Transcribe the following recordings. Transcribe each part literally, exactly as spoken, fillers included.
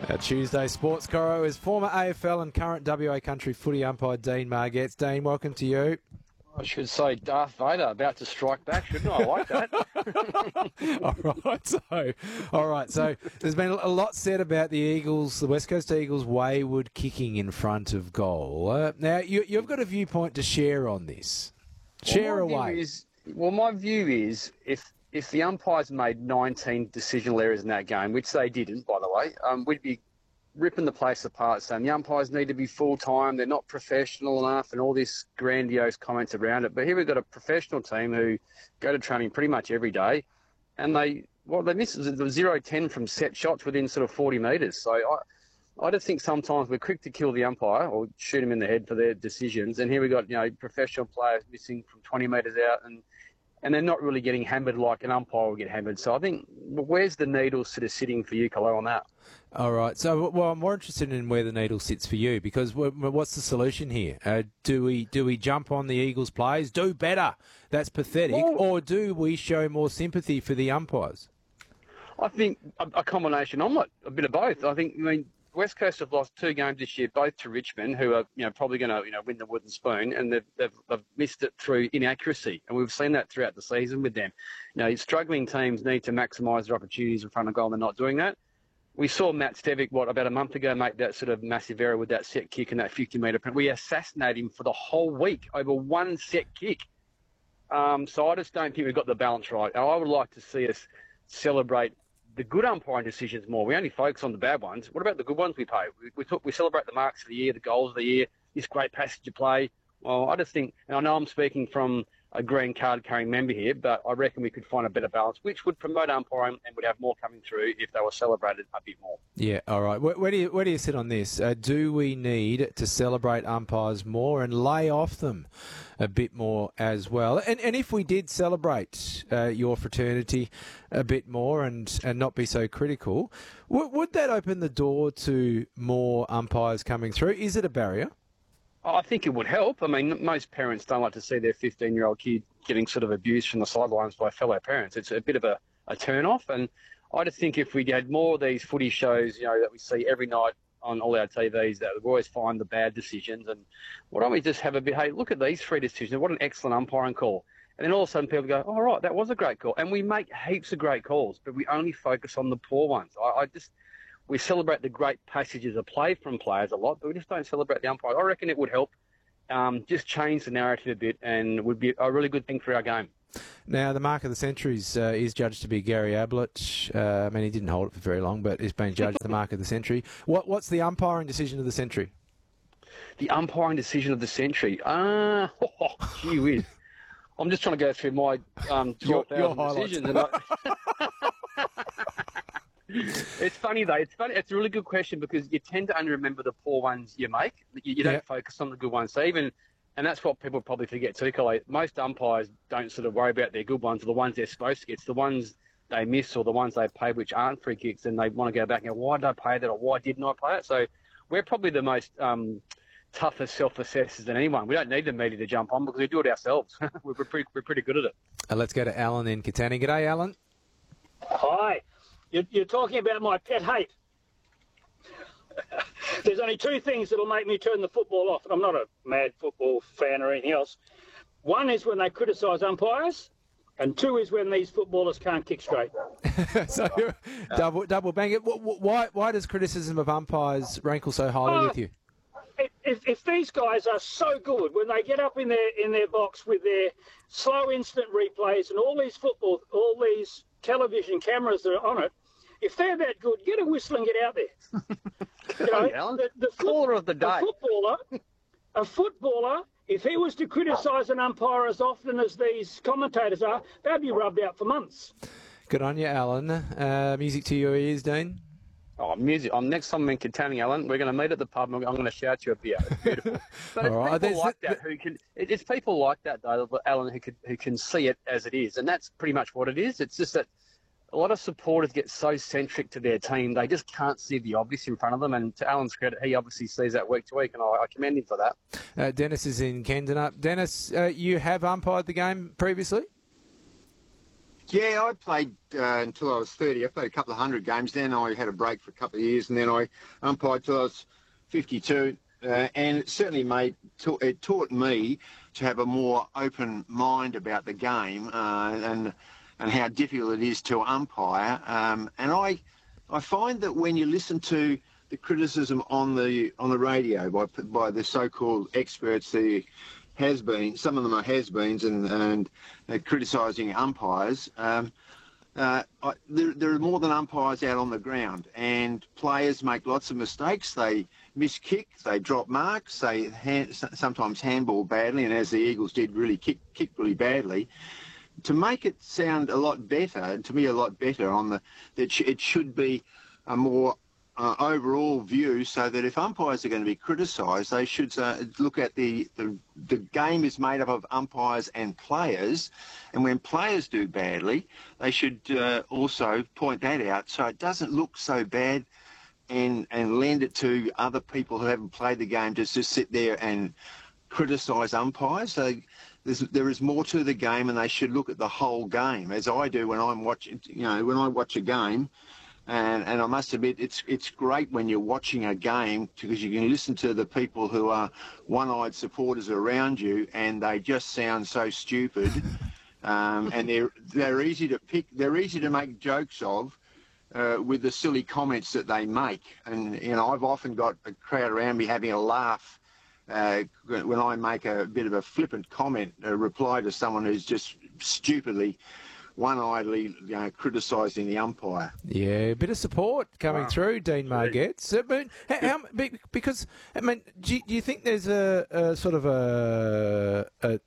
Our Tuesday Sports Coro is former A F L and current W A Country footy umpire Dean Margetts. Dean, welcome to you. I should say Darth Vader about to strike back, shouldn't I? I like that. all right, so all right, so there's been a lot said about the Eagles, the West Coast Eagles, wayward kicking in front of goal. Uh, now you, you've got a viewpoint to share on this. Share well, away. Is, well, my view is if if the umpires made nineteen decisional errors in that game, which they didn't, by the way, um, we'd be ripping the place apart, saying the umpires need to be full-time, they're not professional enough, and all this grandiose comments around it. But here we've got a professional team who go to training pretty much every day, and they well they miss the zero ten from set shots within sort of forty metres. So I, I just think sometimes we're quick to kill the umpire or shoot him in the head for their decisions, and here we've got you know professional players missing from twenty metres out, and and they're not really getting hammered like an umpire will get hammered. So I think, where's the needle sort of sitting for you, Colo, on that? All right. So, well, I'm more interested in where the needle sits for you, because what's the solution here? Uh, do we do we jump on the Eagles' plays? Do better. That's pathetic. Well, or do we show more sympathy for the umpires? I think a, a combination omelette, a bit of both. I think, I mean, West Coast have lost two games this year, both to Richmond, who are you know probably going to you know win the wooden spoon, and they've, they've, they've missed it through inaccuracy, and we've seen that throughout the season with them. You know, struggling teams need to maximise their opportunities in front of goal, and they're not doing that. We saw Matt Stevic, what, about a month ago, make that sort of massive error with that set kick and that fifty metre print. We assassinated him for the whole week over one set kick. Um, so I just don't think we've got the balance right. I would like to see us celebrate the good umpiring decisions more. We only focus on the bad ones. What about the good ones we pay? We, we, talk, we celebrate the marks of the year, the goals of the year, this great passage of play. Well, I just think, and I know I'm speaking from a green card carrying member here, but I reckon we could find a better balance, which would promote umpiring and would have more coming through if they were celebrated a bit more. Yeah, all right. Where, where do you where do you sit on this? Uh, do we need to celebrate umpires more and lay off them a bit more as well? And and if we did celebrate uh, your fraternity a bit more and, and not be so critical, w- would that open the door to more umpires coming through? Is it a barrier? I think it would help. I mean, most parents don't like to see their fifteen-year-old kid getting sort of abused from the sidelines by fellow parents. It's a bit of a, a turn-off. And I just think if we had more of these footy shows, you know, that we see every night on all our T Vs, that we always find the bad decisions. And why don't we just have a bit, hey, look at these three decisions. What an excellent umpiring call. And then all of a sudden people go, all right, that was a great call. And we make heaps of great calls, but we only focus on the poor ones. I, I just... We celebrate the great passages of play from players a lot, but we just don't celebrate the umpire. I reckon it would help um, just change the narrative a bit and would be a really good thing for our game. Now, the mark of the century uh, is judged to be Gary Ablett. Uh, I mean, he didn't hold it for very long, but he's been judged the mark of the century. What, what's the umpiring decision of the century? The umpiring decision of the century? Ah, uh, oh, gee whiz. I'm just trying to go through my um, twelve thousand decisions. And I... It's funny though. It's funny. It's a really good question because you tend to only remember the poor ones you make. You, you don't yep. focus on the good ones. So even, and that's what people probably forget too. Like, most umpires don't sort of worry about their good ones or the ones they're supposed to get. It's the ones they miss or the ones they pay which aren't free kicks, and they want to go back and go, why did I pay that or why didn't I pay it? So we're probably the most um, toughest self-assessors than anyone. We don't need the media to jump on because we do it ourselves. we're, pretty, we're pretty good at it. Uh, let's go to Alan in Katanning. G'day, Alan. Hi. You're talking about my pet hate. There's only two things that'll make me turn the football off. I'm not a mad football fan or anything else. One is when they criticise umpires, and two is when these footballers can't kick straight. So you're double double bang it. Why why does criticism of umpires rankle so highly uh, with you? If, if these guys are so good when they get up in their in their box with their slow instant replays and all these football, all these television cameras that are on it, if they're that good, get a whistle and get out there. You know, the, the caller of the day. A footballer, a footballer, if he was to criticise an umpire as often as these commentators are, they'd be rubbed out for months. Good on you, Alan. Uh, music to your ears, Dean. Oh, music. I'm next time I'm in Katanning, Alan. We're going to meet at the pub and I'm going to shout you a beer. It's beautiful. But it's right. people There's like the, that who can. It's people like that, though, Alan, who can who can see it as it is, and that's pretty much what it is. It's just that a lot of supporters get so centric to their team, they just can't see the obvious in front of them. And to Alan's credit, he obviously sees that week to week, and I, I commend him for that. Uh, Dennis is in Kendenup. Dennis, uh, you have umpired the game previously? Yeah, I played uh, until I was thirty. I played a couple of hundred games. Then I had a break for a couple of years, and then I umpired till I was fifty-two. Uh, and it certainly made it taught me to have a more open mind about the game uh, and and how difficult it is to umpire. Um, and I I find that when you listen to the criticism on the on the radio by by the so-called experts, the has-been, some of them are has-beens and and uh, criticising umpires. Um, uh, I, there, there are more than umpires out on the ground, and players make lots of mistakes. They miss kick, they drop marks, they hand, sometimes handball badly, and as the Eagles did, really kick kick really badly. To make it sound a lot better, to me a lot better, on the that sh- it should be a more Uh, overall view, so that if umpires are going to be criticised, they should uh, look at the, the the game is made up of umpires and players, and when players do badly, they should uh, also point that out, so it doesn't look so bad, and and lend it to other people who haven't played the game just to sit there and criticise umpires. So there's, there is more to the game, and they should look at the whole game, as I do when I'm watching. You know, when I watch a game. And, and I must admit, it's it's great when you're watching a game because you can listen to the people who are one-eyed supporters around you, and they just sound so stupid, um, and they're they're easy to pick. They're easy to make jokes of uh, with the silly comments that they make. And you know, I've often got a crowd around me having a laugh uh, when I make a bit of a flippant comment, a reply to someone who's just stupidly. One-eyedly, you know, criticising the umpire. Yeah, a bit of support coming wow. through, Dean Margetts. I mean, how, how, because, I mean, do you, do you think there's a, a sort of a, a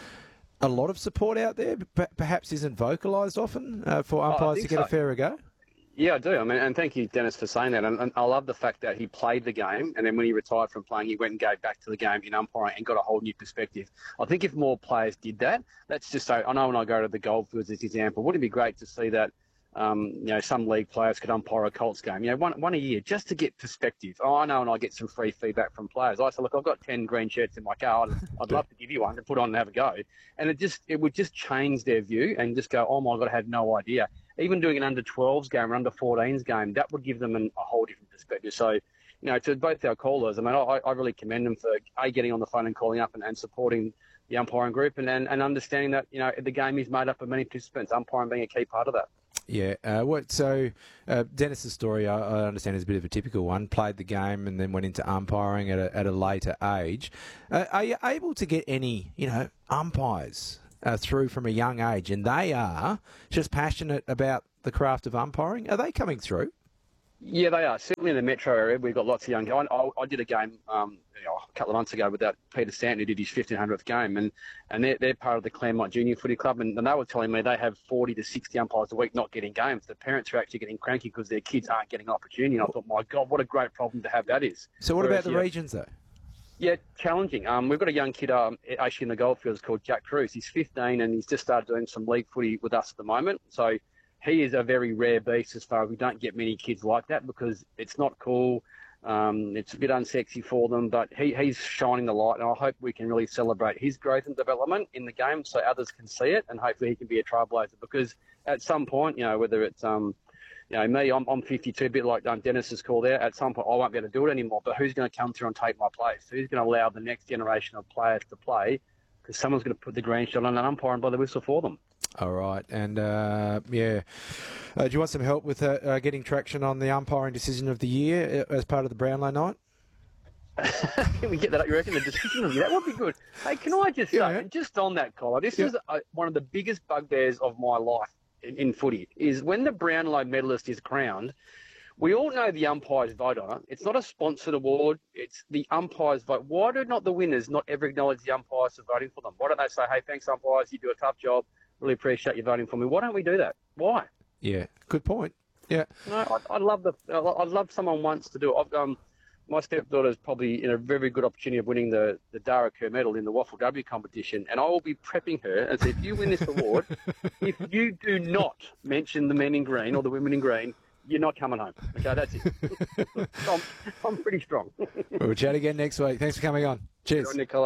a lot of support out there, perhaps isn't vocalised often uh, for umpires oh, to get so. a fairer go? Yeah, I do. I mean, and thank you, Dennis, for saying that. And, and I love the fact that he played the game, and then when he retired from playing, he went and gave back to the game in umpiring and got a whole new perspective. I think if more players did that, let's just say, I know when I go to the Goldfields as an example, wouldn't it be great to see that, um, you know, some league players could umpire a Colts game, you know, one one a year, just to get perspective. Oh, I know, and I get some free feedback from players. I say, look, I've got ten green shirts in my car. I'd, I'd love to give you one to put on and have a go. And it just it would just change their view and just go, oh my God, I had no idea. Even doing an under twelves game or under fourteens game, that would give them an, a whole different perspective. So, you know, to both our callers, I mean, I, I really commend them for, A, getting on the phone and calling up and, and supporting the umpiring group and, and, and understanding that, you know, the game is made up of many participants, umpiring being a key part of that. Yeah. Uh, what? So, uh, Dennis's story, I, I understand, is a bit of a typical one. Played the game and then went into umpiring at a, at a later age. Uh, are you able to get any, you know, umpires Uh, through from a young age, and they are just passionate about the craft of umpiring? Are they coming through? Yeah, they are. Certainly in the metro area, we've got lots of young guys. I, I did a game um, you know, a couple of months ago with that Peter Stanton, who did his fifteen hundredth game, and, and they're, they're part of the Claremont Junior Footy Club, and, and they were telling me they have forty to sixty umpires a week not getting games. The parents are actually getting cranky because their kids aren't getting opportunity, and I thought, my God, what a great problem to have that is. So what Whereas, about the yeah, regions, though? Yeah, challenging. Um, we've got a young kid um, actually in the Goldfields called Jack Cruz. He's fifteen and he's just started doing some league footy with us at the moment. So he is a very rare beast as far as we don't get many kids like that because it's not cool. Um, it's a bit unsexy for them, but he, he's shining the light, and I hope we can really celebrate his growth and development in the game so others can see it, and hopefully he can be a trailblazer because at some point, you know, whether it's um, you know, me, I'm, I'm fifty-two, a bit like um, Dennis has called out. At some point, I won't be able to do it anymore. But who's going to come through and take my place? Who's going to allow the next generation of players to play? Because someone's going to put the green shot on an umpire and blow the whistle for them. All right. And, uh, yeah, uh, do you want some help with uh, uh, getting traction on the umpiring decision of the year as part of the Brownlow night? Can we get that up? You reckon the decision of the year? That would be good. Hey, can I just say, yeah. just on that, Collar, this yeah. is uh, one of the biggest bugbears of my life. In, in footy, is when the Brownlow medalist is crowned, we all know the umpires vote on it. It's not a sponsored award, it's the umpires vote. Why do not the winners not ever acknowledge the umpires for voting for them? Why don't they say, hey, thanks umpires, you do a tough job, really appreciate you voting for me? Why don't we do that? Why? Yeah, good point. Yeah. No, I, I'd love the, I'd love someone once to do it. I've, um, my stepdaughter's probably in a very good opportunity of winning the, the Dara Kerr medal in the Waffle W competition, and I will be prepping her and say, if you win this award, if you do not mention the men in green or the women in green, you're not coming home. Okay, that's it. I'm, I'm pretty strong. We'll chat again next week. Thanks for coming on. Cheers. Nikolai.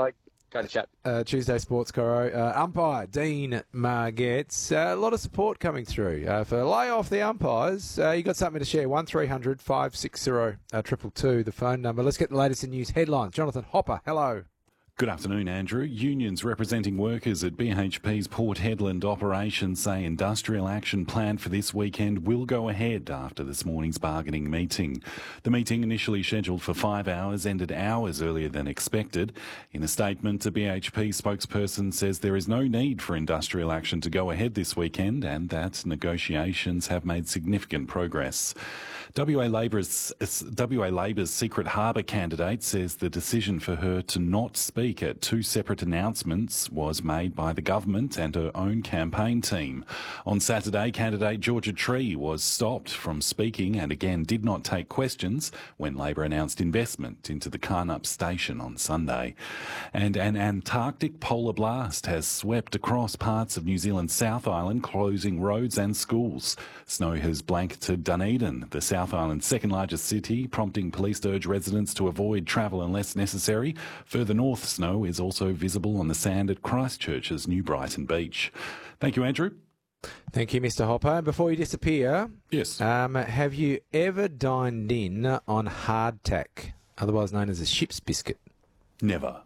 Great to chat. Uh, Tuesday Sports Coro. Uh, umpire Dean Margetts. Uh, a lot of support coming through uh, for lay off the umpires. Uh, you got something to share? One three hundred five six zero triple two, the phone number. Let's get the latest in news headlines. Jonathan Hopper, hello. Good afternoon, Andrew. Unions representing workers at B H P's Port Hedland operation say industrial action planned for this weekend will go ahead after this morning's bargaining meeting. The meeting, initially scheduled for five hours, ended hours earlier than expected. In a statement, a B H P spokesperson says there is no need for industrial action to go ahead this weekend and that negotiations have made significant progress. W A Labor's, W A Labor's Secret Harbour candidate says the decision for her to not speak at two separate announcements was made by the government and her own campaign team. On Saturday, candidate Georgia Tree was stopped from speaking and again did not take questions when Labor announced investment into the Carnup station on Sunday. And an Antarctic polar blast has swept across parts of New Zealand's South Island, closing roads and schools. Snow has blanketed Dunedin, the South South Island's second largest city, prompting police to urge residents to avoid travel unless necessary. Further north, snow is also visible on the sand at Christchurch's New Brighton Beach. Thank you, Andrew. Thank you, Mister Hopper. And before you disappear, yes, um, have you ever dined in on hardtack, otherwise known as a ship's biscuit? Never.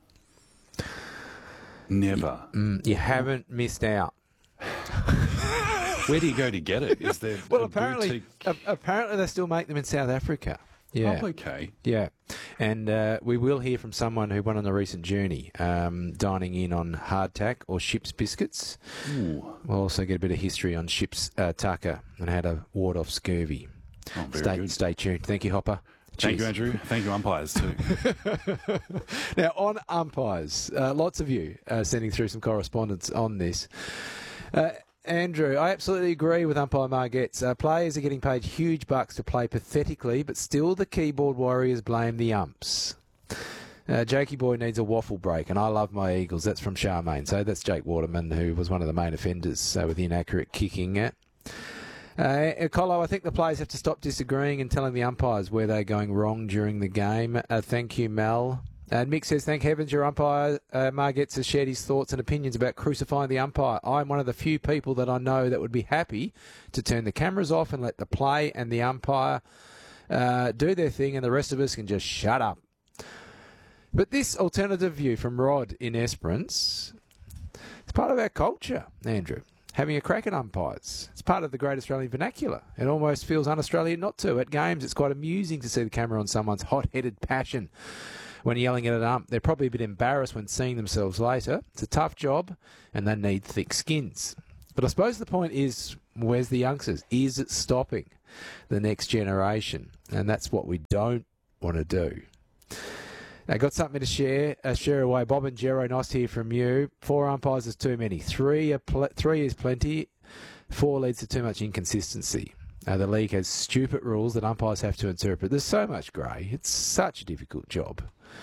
Never. Mm, you haven't missed out. Where do you go to get it? Is there well, a apparently, a, apparently they still make them in South Africa. Yeah. Oh, okay. Yeah. And uh, we will hear from someone who went on a recent journey, um, dining in on hardtack or ship's biscuits. Ooh. We'll also get a bit of history on ship's uh, tucker and how to ward off scurvy. Oh, very stay, good. Stay tuned. Thank you, Hopper. Thank Cheers. you, Andrew. Thank you, umpires, too. Now, on umpires, uh, lots of you are sending through some correspondence on this. Uh, Andrew, I absolutely agree with umpire Margetts. Uh, players are getting paid huge bucks to play pathetically, but still the keyboard warriors blame the umps. Uh, Jakey Boy needs a waffle break, and I love my Eagles. That's from Charmaine. So that's Jake Waterman, who was one of the main offenders uh, with inaccurate kicking. Uh, uh, Colo, I think the players have to stop disagreeing and telling the umpires where they're going wrong during the game. Uh, thank you, Mel. And Mick says, thank heavens your umpire, uh, Margetts, has shared his thoughts and opinions about crucifying the umpire. I'm one of the few people that I know that would be happy to turn the cameras off and let the play and the umpire uh, do their thing, and the rest of us can just shut up. But this alternative view from Rod in Esperance, it's part of our culture, Andrew. Having a crack at umpires. It's part of the great Australian vernacular. It almost feels un-Australian not to. At games, it's quite amusing to see the camera on someone's hot-headed passion when yelling at an ump. They're probably a bit embarrassed when seeing themselves later. It's a tough job, and they need thick skins. But I suppose the point is, where's the youngsters? Is it stopping the next generation? And that's what we don't want to do. I got something to share. Uh, share away. Bob and Jero, nice to hear from you. Four umpires is too many. Three, are pl- three is plenty. Four leads to too much inconsistency. Uh, the league has stupid rules that umpires have to interpret. There's so much grey. It's such a difficult job.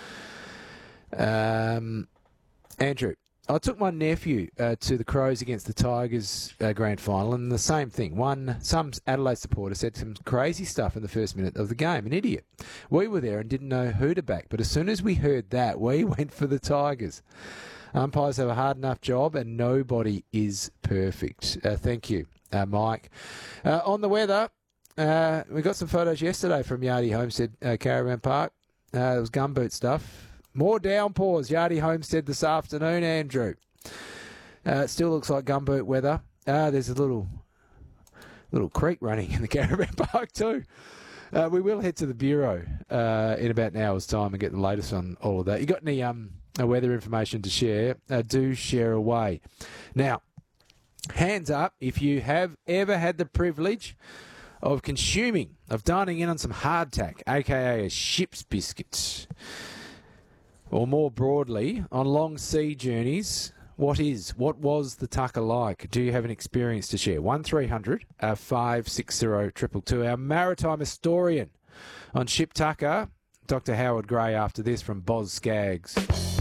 Um, Andrew, I took my nephew uh, to the Crows against the Tigers uh, grand final, and the same thing. One, some Adelaide supporter said some crazy stuff in the first minute of the game. An idiot. We were there and didn't know who to back, but as soon as we heard that, we went for the Tigers. Umpires have a hard enough job, and nobody is perfect. Uh, thank you, uh, Mike. Uh, on the weather, uh, we got some photos yesterday from Yardie Homestead uh, Caravan Park. Uh, it was gumboot stuff. More downpours, Yardie Homestead this afternoon, Andrew. Uh, it still looks like gumboot weather. Uh, there's a little little creek running in the caravan park too. Uh, we will head to the Bureau uh, in about an hour's time and get the latest on all of that. You got any um, weather information to share? Uh, do share away. Now, hands up if you have ever had the privilege of consuming, of dining in on some hardtack, a k a a ship's biscuit. Or more broadly, on long sea journeys, what is, what was the tucker like? Do you have an experience to share? one three hundred five six zero two two two. Our maritime historian on Ship Tucker, Doctor Howard Gray, after this from Boz Skaggs.